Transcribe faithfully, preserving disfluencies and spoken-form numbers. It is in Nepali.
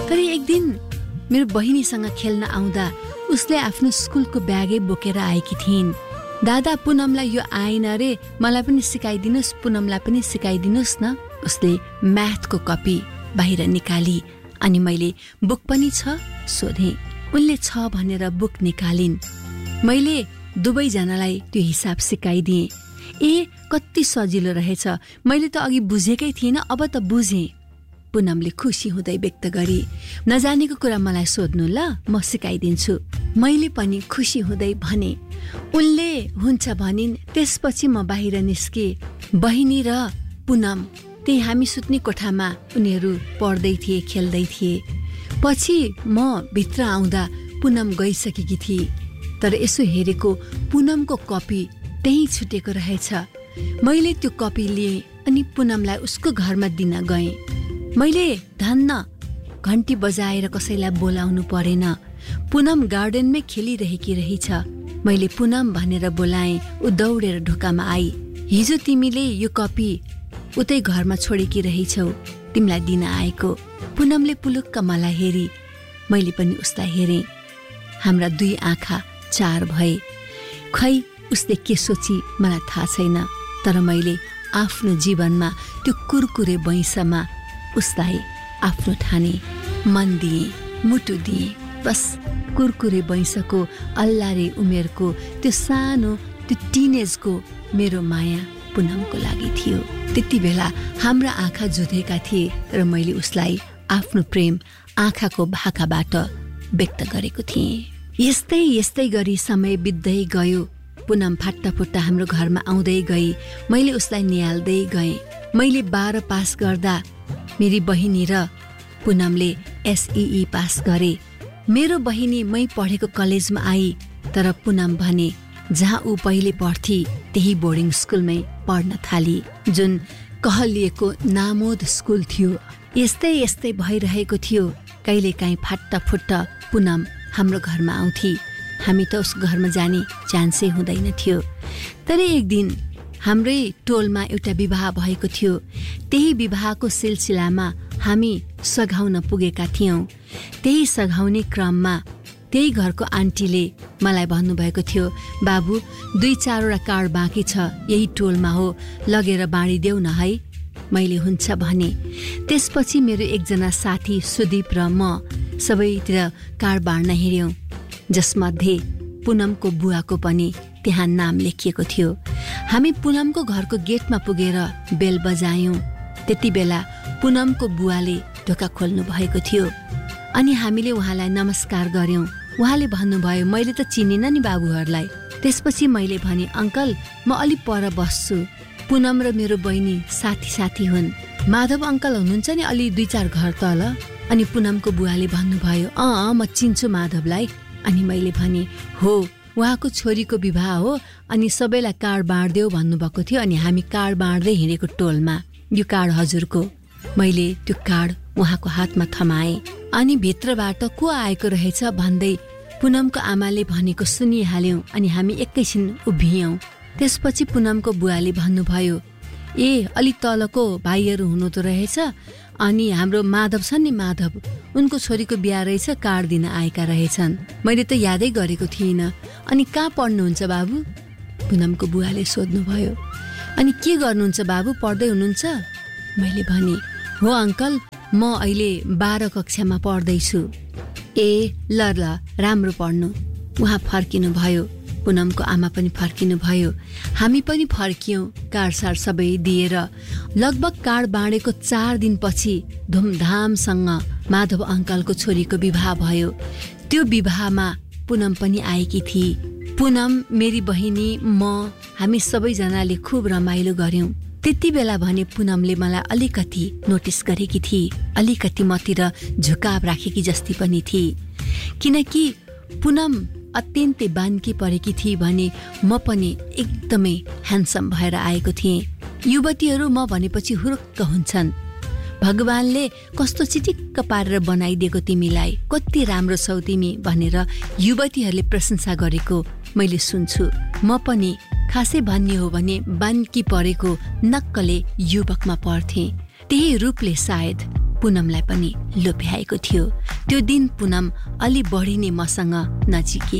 तर एक दिन मेरो बहिनीसँग खेल्न आउँदा उसले आफ्नो स्कुलको ब्यागै बोकेर आएकी थिइन्। दादा पुनमलाई यो आएन रे, मलाई पनि सिकाइदिनुहोस्, पुनमलाई पनि सिकाइदिनुहोस् न। उसले म्याथको कपी बाहिर निकाली अनि मैले बुक पनि छ सोधेँ। उनले छ भनेर बुक निकालिन्। मैले दुवैजनालाई त्यो हिसाब सिकाइदिएँ। ए कति सजिलो रहेछ, मैले त अघि बुझेकै थिइनँ, अब त बुझेँ। पुनमले खुसी हुँदै व्यक्त गरी, नजानेको कुरा मलाई सोध्नु ल, म सिकाइदिन्छु। मैले पनि खुसी हुँदै भने। उनले हुन्छ भनिन्। त्यसपछि म बाहिर निस्के। बहिनी र पुनम त्यही हामी सुत्ने कोठामा उनीहरू पढ्दै थिए, खेल्दै थिए। पछि म भित्र आउँदा पुनम गइसकेकी थिए, तर यसो हेरेको पुनमको कपी त्यही छुटेको रहेछ। मैले त्यो कपी लिएँ अनि पुनमलाई उसको घरमा दिन गएँ। मैले धन्न घन्टी बजाएर कसैलाई बोलाउनु परेन। पुनम गार्डनमै खेलिरहेकी रहेछ। मैले पुनम भनेर बोलाएँ। ऊ दौडेर ढोकामा आई। हिजो तिमीले यो कपी उतै घरमा छोडेकी रहेछौ, तिमीलाई दिन आएको। पुनमले पुलुक्क मलाई हेरी। मैले पनि उसलाई हेरेँ। हाम्रा दुई आँखा चार भए। खै उसले के सोची मलाई थाहा छैन, तर मैले आफ्नो जीवनमा त्यो कुरकुरे बैंसमा उसलाई आफ्नो ठाने, मन दिएँ, मुटु दिएँ। बस कुरकुरे बैंसको अल्लारे उमेरको त्यो सानो त्यो टिनेजको मेरो माया पुनमको लागि थियो। त्यति बेला हाम्रा आँखा जुधेका थिए र मैले उसलाई आफ्नो प्रेम आँखाको भाकाबाट व्यक्त गरेको थिएँ। यस्तै यस्तै गरी समय बित्दै गयो। पुनम फाट्टाफुट्टा हाम्रो घरमा आउँदै गई। मैले उसलाई निहाल्दै गएँ। मैले बाह्र पास गर्दा मेरी बहिनी र पुनमले एसईई पास गरे। मेरो बहिनी मै पढेको कलेजमा आई, तर पुनम भने जहाँ ऊ पहिले पढ्थी त्यही बोर्डिङ स्कुलमै पढ्न थाली, जुन कहलिएको नामोद स्कुल थियो। यस्तै यस्तै भइरहेको थियो। कहिलेकाहीँ फाट्टाफुट्टा पुनम हाम्रो घरमा आउँथी। हामी त उसको घरमा जाने चान्सै हुँदैन थियो। तर एक दिन हाम्रै टोलमा एउटा विवाह भएको थियो। त्यही विवाहको सिलसिलामा हामी सघाउन पुगेका थियौँ। त्यही सघाउने क्रममा त्यही घरको आन्टीले मलाई भन्नुभएको थियो, बाबु दुई चारवटा कार्ड बाँकी छ, यही टोलमा हो, लगेर बाँडिदेऊ न है। मैले हुन्छ भने। त्यसपछि मेरो एकजना साथी सुदीप र म सबैतिर कार्ड बाँड्न हिँड्यौँ, जसमध्ये पुनमको बुवाको पनि त्यहाँ नाम लेखिएको थियो। हामी पुनमको घरको गेटमा पुगेर बेल बजायौँ। त्यति बेला पुनमको बुवाले ढोका खोल्नु भएको थियो अनि हामीले उहाँलाई नमस्कार गर्यौँ। उहाँले भन्नुभयो, मैले त चिनिनँ नि बाबुहरूलाई। त्यसपछि मैले भने, अङ्कल म अलि पर बस्छु, पुनम र मेरो बहिनी साथी साथी हुन्। माधव अङ्कल हुनुहुन्छ नि अलि दुई चार घर तल। अनि पुनमको बुवाले भन्नुभयो, अँ म चिन्छु माधवलाई। अनि मैले भने, हो उहाँको छोरीको विवाह हो अनि सबैलाई कार्ड बाँड्देऊ भन्नुभएको थियो, अनि हामी कार्ड बाँड्दै हिँडेको टोलमा। यो कार्ड हजुरको। मैले त्यो कार्ड उहाँको हातमा थमाएँ। अनि भित्रबाट को आएको रहेछ भन्दै पुनमको आमाले भनेको सुनिहाल्यौँ अनि हामी एकैछिन उभियौँ। त्यसपछि पुनमको बुवाले भन्नुभयो, ए अलि तलको भाइहरू हुनुहुँदो रहेछ, अनि हाम्रो माधव छ नि माधव, उनको छोरीको बिहा रहेछ, कार्ड दिन आएका रहेछन्। मैले त यादै गरेको थिइनँ। अनि कहाँ पढ्नुहुन्छ बाबु? पुनमको बुवाले सोध्नुभयो। अनि के गर्नुहुन्छ बाबु, पढ्दै हुनुहुन्छ? मैले भने, हो अङ्कल म अहिले बाह्र कक्षामा पढ्दैछु। ए ल ल राम्रो पढ्नु। उहाँ फर्किनु भयो। पुनमको आमा पनि फर्किनु भयो। हामी पनि फर्कियौँ कार्डसार सबै दिएर। लगभग कार्ड बाँडेको चार दिनपछि धुमधामसँग माधव अङ्कलको छोरीको विवाह भयो। त्यो विवाहमा पुनम पनि आएकी थिए। पुनम, मेरी बहिनी, म, हामी सबैजनाले खुब रमाइलो गर्यौँ। त्यति बेला भने पुनमले मलाई अलिकति नोटिस गरेकी थिए, अलिकति मतिर झुकाव राखेकी जस्ती पनि थिए। किनकि पुनम अत्यन्तै बान्की परेकी थिए भने म पनि एकदमै ह्यान्डसम भएर आएको थिएँ। युवतीहरू म भनेपछि हुरुक्क हुन्छन्। भगवानले कस्तो चिटिक्क पारेर बनाइदिएको तिमीलाई, कति राम्रो छौ तिमी भनेर युवतीहरूले प्रशंसा गरेको मैले सुन्छु। म पनि खासै भन्ने हो भने बान्की परेको नक्कले युवकमा पर्थेँ। त्यही रूपले सायद पुनमलाई पनि लोभ्याएको थियो। त्यो दिन पुनम अलि बढी नै मसँग नजिकी।